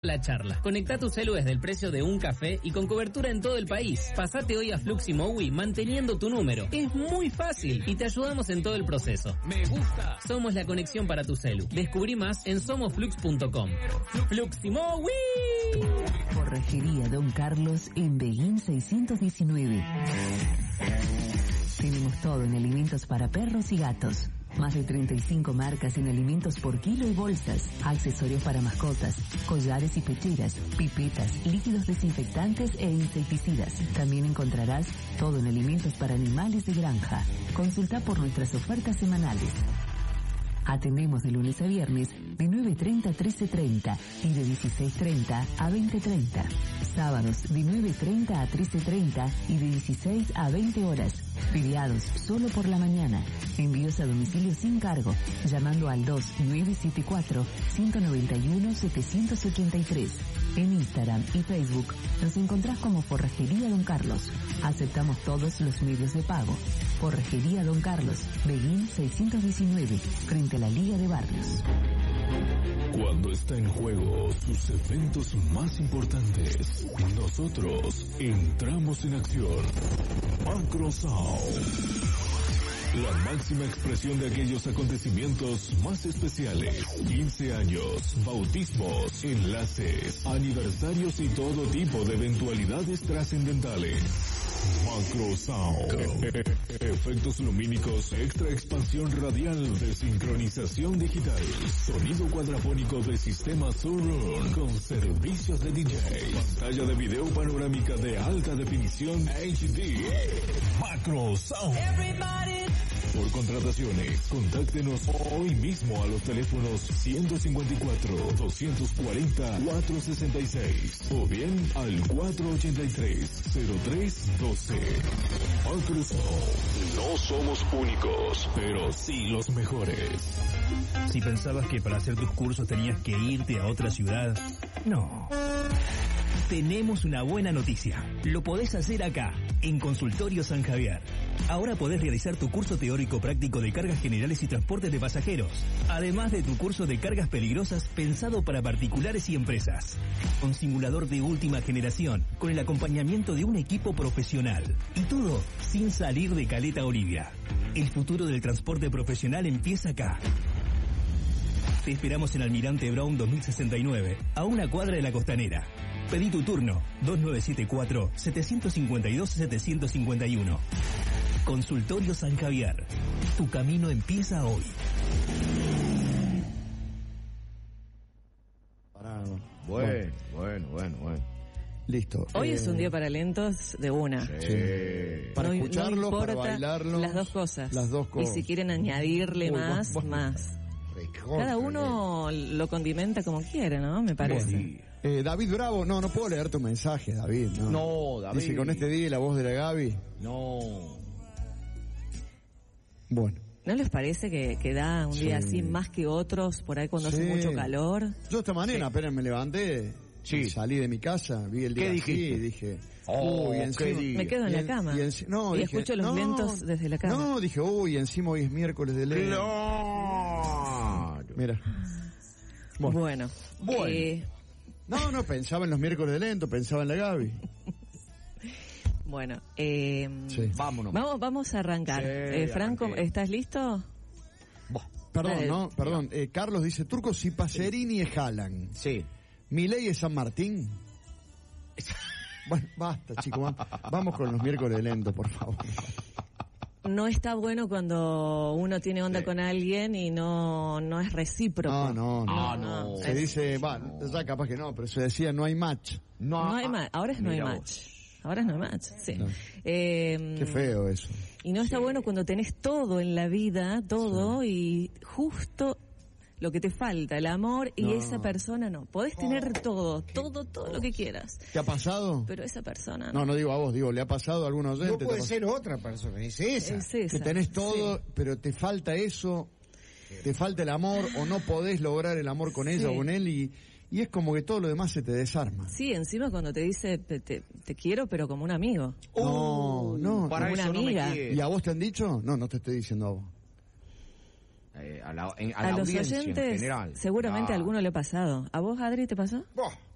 la charla. Conecta tu celu desde el precio de un café y con cobertura en todo el país. Pasate hoy a Flux y Mowi manteniendo tu número. Es muy fácil y te ayudamos en todo el proceso. Me gusta. Somos la conexión para tu celu. Descubrí más en somosflux.com. Flux y Mowi. Forrajería Don Carlos en Beguín 619. Tenemos todo en alimentos para perros y gatos. Más de 35 marcas en alimentos por kilo y bolsas, accesorios para mascotas, collares y pecheras, pipetas, líquidos desinfectantes e insecticidas. También encontrarás todo en alimentos para animales de granja. Consulta por nuestras ofertas semanales. Atendemos de lunes a viernes de 9:30 a 13:30 y de 16:30 a 20:30. Sábados de 9:30 a 13:30 y de 16 a 20 horas. Feriados solo por la mañana. Envíos a domicilio sin cargo, llamando al 2974-191-783. En Instagram y Facebook nos encontrás como Forrajería Don Carlos. Aceptamos todos los medios de pago. Forrajería Don Carlos, Beguín 619, frente a la Liga de Barrios. Cuando está en juego sus eventos más importantes, nosotros entramos en acción. Macro Sound. La máxima expresión de aquellos acontecimientos más especiales. 15 años, bautismos, enlaces, aniversarios y todo tipo de eventualidades trascendentales. Macro Sound. Efectos lumínicos, extra expansión radial de sincronización digital. Sonido cuadrafónico de sistema Surround con servicios de DJ. Pantalla de video panorámica de alta definición HD. Macro Sound. Por contrataciones, contáctenos hoy mismo a los teléfonos 154-240-466 o bien al 483-0312. Macro Sound. No somos únicos, pero sí los mejores. Si pensabas que para hacer tus cursos tenías que irte a otra ciudad, no. Tenemos una buena noticia. Lo podés hacer acá, en Consultorio San Javier. Ahora podés realizar tu curso teórico práctico de cargas generales y transportes de pasajeros, además de tu curso de cargas peligrosas pensado para particulares y empresas. Con simulador de última generación, con el acompañamiento de un equipo profesional. Y todo sin salir de Caleta Olivia. El futuro del transporte profesional empieza acá. Te esperamos en Almirante Brown 2069, a una cuadra de la Costanera. Pedí tu turno, 2974-752-751. Consultorio San Javier. Tu camino empieza hoy. Bueno. Listo. Hoy es un día para lentos de una. Sí. Para escucharlo, para bailarlo. Las dos cosas. Y si quieren añadirle más. Cada uno lo condimenta como quiere, ¿no? Me parece. David Bravo, no puedo leer tu mensaje, David. No, David. Dice, con este día y la voz de la Gaby. No. Bueno. ¿No les parece que da un día así más que otros, por ahí cuando hace mucho calor? Yo esta mañana apenas me levanté, salí de mi casa, vi el día así y dije... me quedo en la cama y dije, escucho los vientos desde la cama. No, dije, encima hoy es miércoles de ley. Mira. Bueno. No, pensaba en los miércoles de lento, pensaba en la Gaby. Bueno, vámonos. Vamos a arrancar. Franco, ¿estás listo? Perdón. Carlos dice, Turco, si Pacerini es Haaland. Sí. Milei es San Martín. Bueno, basta, chicos. Vamos con los miércoles de lento, por favor. No está bueno cuando uno tiene onda con alguien y no es recíproco. No. Se dice, ya capaz que no, pero se decía no hay match. No hay match. Ahora es no hay match. Sí. No. Qué feo eso. Y no está bueno cuando tenés todo en la vida, y justo lo que te falta, el amor, y esa persona no. Podés tener todo lo que quieras. ¿Te ha pasado? Pero esa persona no. No digo a vos, ¿le ha pasado a algún oyente? No puede ser otra persona, es esa. Que tenés todo, pero te falta eso, te falta el amor, o no podés lograr el amor con ella o con él, y es como que todo lo demás se te desarma. Sí, encima cuando te dice, te quiero, pero como un amigo. No. Para una amiga. ¿Y a vos te han dicho? No te estoy diciendo a vos. A los oyentes, seguramente a alguno le ha pasado. ¿A vos, Adri, te pasó?